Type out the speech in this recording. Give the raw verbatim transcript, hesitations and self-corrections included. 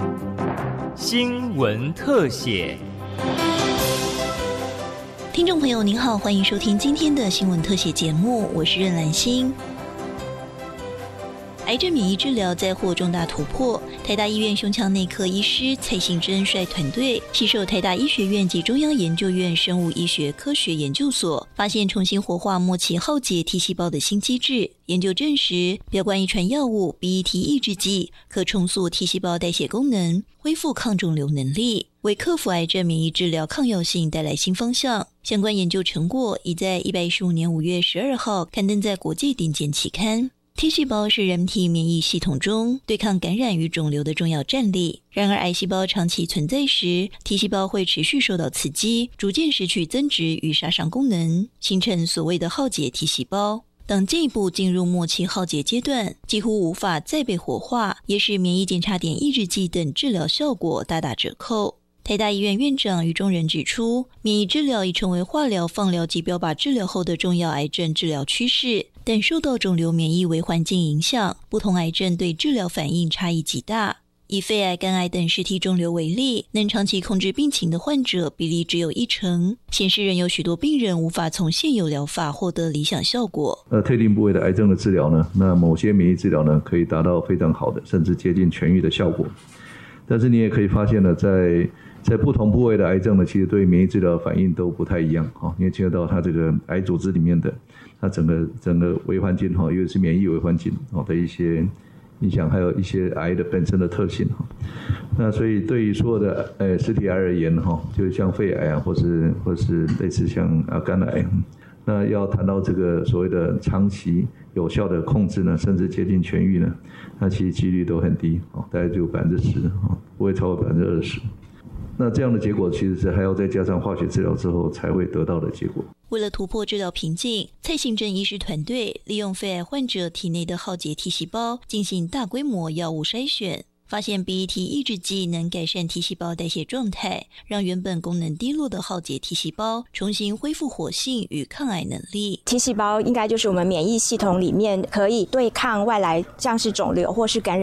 新闻特写。 听众朋友您好，欢迎收听今天的新闻特写节目，我是任兰心。癌症免疫治疗再获重大突破，台大医院胸腔内科医师蔡信珍率团队携手台大医学院及中央研究院生物医学科学研究所，发现重新活化末期浩劫 T 细胞的新机制。研究证实，标冠遗传药物 B E T 抑制剂可重塑 T 细胞代谢功能，恢复抗肿瘤能力，为克服癌症免疫治疗抗药性带来新方向。相关研究成果已在一百一十五年五月十二号刊登在国际顶尖期刊。T 细胞是人体免疫系统中对抗感染与肿瘤的重要战力。然而，癌细胞长期存在时 ，T 细胞会持续受到刺激，逐渐失去增殖与杀伤功能，形成所谓的浩劫 T 细胞。当进一步进入末期浩劫阶段，几乎无法再被活化，也使免疫检查点抑制剂等治疗效果大打折扣。台大医院院长于中仁指出，免疫治疗已成为化疗、放疗及标靶治疗后的重要癌症治疗趋势，但受到肿瘤免疫微环境影响，不同癌症对治疗反应差异极大。以肺癌、肝癌等实体肿瘤为例，能长期控制病情的患者比例只有一成，显示仍有许多病人无法从现有疗法获得理想效果。 呃，特定部位的癌症的治疗呢，那某些免疫治疗呢，可以达到非常好的，甚至接近痊愈的效果。但是你也可以发现呢，在在不同部位的癌症呢，其实对免疫治疗的反应都不太一样。哦，你也听得到它这个癌组织里面的它整个整个微环境哈，尤其是免疫微环境哦的一些影响，还有一些癌的本身的特性哈。那所以对于所有的呃实体癌而言哈，就像肺癌啊，或是或是类似像啊肝癌，那要谈到这个所谓的长期有效的控制呢，甚至接近痊愈呢，那其实几率都很低哦，大概就百分之十哦，不会超过百分之二十。那这样的结果其实是还要再加上化学治疗之后才会得到的结果。 为了突破治疗瓶颈，蔡信珍医师团队利用肺癌患者体内的浩劫 T 细胞进行大规模药物筛选，发现 B E T 抑制剂能改善 T 细胞代谢状态，让原本功能低落的浩劫 T 细胞重新恢复活性与抗癌能力。 T 细胞应该就是我们免疫系统里面可以对抗外来像是肿瘤或是感染